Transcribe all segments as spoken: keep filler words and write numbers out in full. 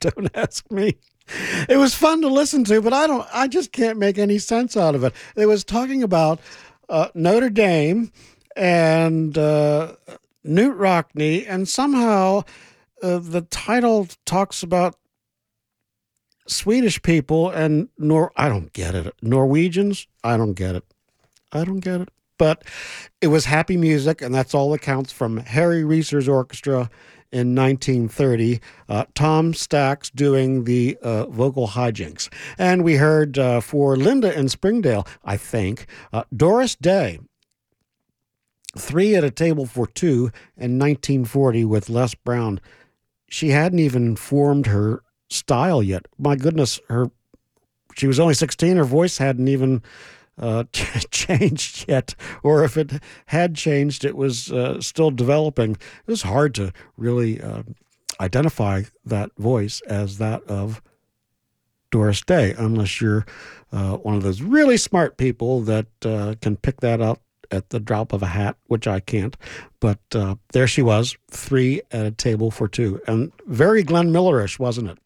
Don't ask me. It was fun to listen to, but I don't. I just can't make any sense out of it. It was talking about uh, Notre Dame and uh, Newt Rockney, and somehow uh, the title talks about Swedish people and Nor. I don't get it. Norwegians. I don't get it. I don't get it. But it was happy music, and that's all that counts, from Harry Reeser's orchestra in nineteen thirty. Uh, Tom Stax doing the uh, vocal hijinks. And we heard uh, for Linda in Springdale, I think, uh, Doris Day, Three at a Table for Two in nineteen forty with Les Brown. She hadn't even formed her style yet. My goodness, her she was only sixteen. Her voice hadn't even uh, changed yet, or if it had changed, it was uh, still developing. It was hard to really uh, identify that voice as that of Doris Day, unless you're uh, one of those really smart people that uh, can pick that out at the drop of a hat, which I can't. But uh, there she was, Three at a Table for Two. And very Glenn Millerish, wasn't it?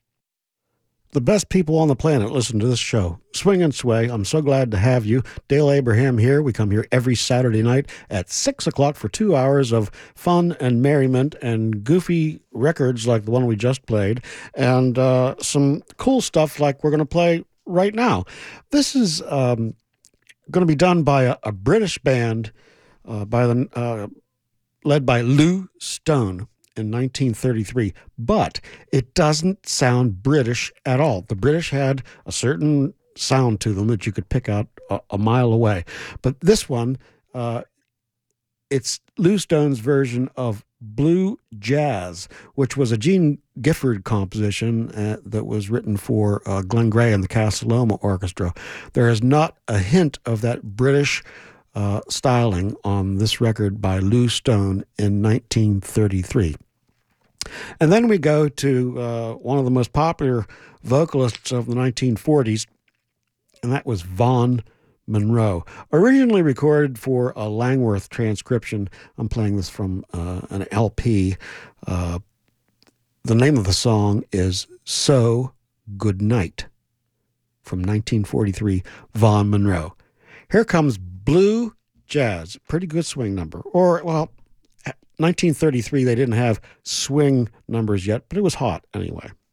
The best people on the planet listen to this show. Swing and Sway, I'm so glad to have you. Dale Abraham here. We come here every Saturday night at six o'clock for two hours of fun and merriment and goofy records like the one we just played, and uh, some cool stuff like we're going to play right now. This is um, going to be done by a, a British band uh, by the uh, led by Lou Stone in nineteen thirty-three, but it doesn't sound British at all. The British had a certain sound to them that you could pick out a, a mile away. But this one, uh, it's Lou Stone's version of Blue Jazz, which was a Gene Gifford composition uh, that was written for uh, Glenn Gray and the Casa Loma Orchestra. There is not a hint of that British uh, styling on this record by Lou Stone in nineteen thirty-three. And then we go to uh, one of the most popular vocalists of the nineteen forties, and that was Vaughn Monroe. Originally recorded for a Langworth transcription. I'm playing this from uh, an L P. Uh, the name of the song is So Good Night, from nineteen forty-three, Vaughn Monroe. Here comes Blue Jazz. Pretty good swing number. Or, well, nineteen thirty-three, they didn't have swing numbers yet, but it was hot anyway.